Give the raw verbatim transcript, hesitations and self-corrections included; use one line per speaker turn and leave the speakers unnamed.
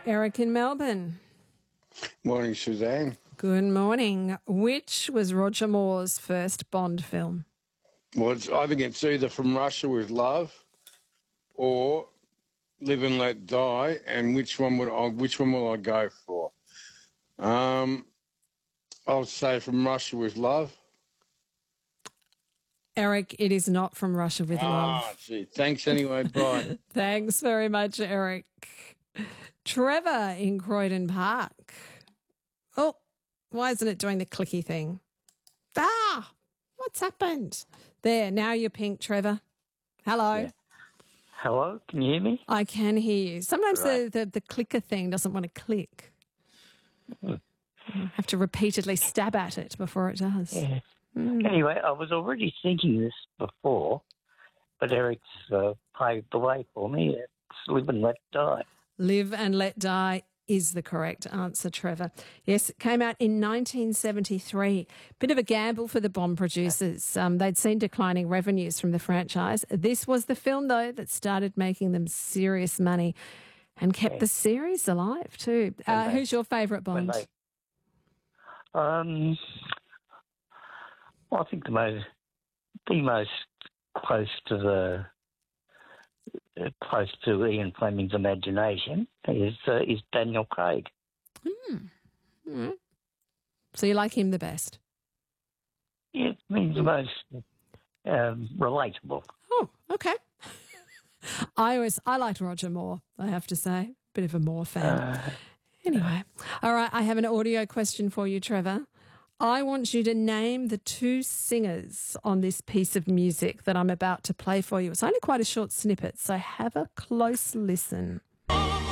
Eric in Melbourne.
Morning, Suzanne.
Good morning. Which was Roger Moore's first Bond film?
Well, it's, I think it's either From Russia with Love or Live and Let Die. And which one would I? Which one will I go for? Um, I'll say From Russia with Love.
Eric, it is not From Russia with Love.
Ah, gee. Thanks anyway. Bye.
Thanks very much, Eric. Trevor in Croydon Park. Oh, why isn't it doing the clicky thing? Ah, what's happened? There, now you're pink, Trevor. Hello.
Yeah. Hello, can you hear me?
I can hear you. Sometimes
Right.
the, the, the clicker thing doesn't want to click.
Mm.
I have to repeatedly stab at it before it does.
Yeah.
Mm.
Anyway, I was already thinking this before, but Eric's uh, paved the way for me. It's Live and Let Die.
Live and Let Die is the correct answer, Trevor. Yes, it came out in nineteen seventy-three. Bit of a gamble for the Bond producers. Um, they'd seen declining revenues from the franchise. This was the film, though, that started making them serious money and kept
Yeah.
the series alive too. Uh,
When they-
who's your favourite
When
Bond?
they- Um, well, I think the most, the most close to the uh, close to Ian Fleming's imagination is uh, is Daniel Craig.
Mm. So you like him the best?
It means the most um, relatable.
Oh, okay. I always I liked Roger Moore, I have to say. Bit of a Moore fan.
Uh,
Anyway, all right, I have an audio question for you, Trevor. I want you to name the two singers on this piece of music that I'm about to play for you. It's only quite a short snippet, so have a close listen.
Oh,